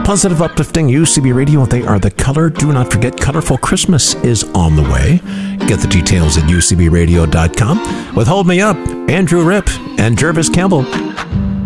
Positive, uplifting UCB Radio. They are the color. Do not forget, Colorful Christmas is on the way. Get the details at ucbradio.com. With Hold Me Up, Andrew Ripp and Jervis Campbell.